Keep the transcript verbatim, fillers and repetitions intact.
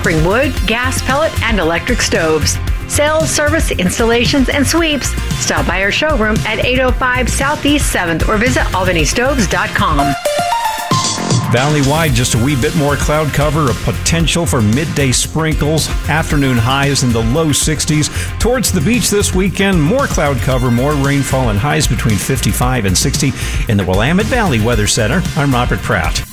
offering wood, gas, pellet, and electric stoves. Sales, service, installations, and sweeps. Stop by our showroom at eight oh five Southeast seventh or visit albany stoves dot com. Valley-wide, just a wee bit more cloud cover, a potential for midday sprinkles, afternoon highs in the low sixties. Towards the beach this weekend, more cloud cover, more rainfall, and highs between fifty-five and sixty. In the Willamette Valley Weather Center, I'm Robert Pratt.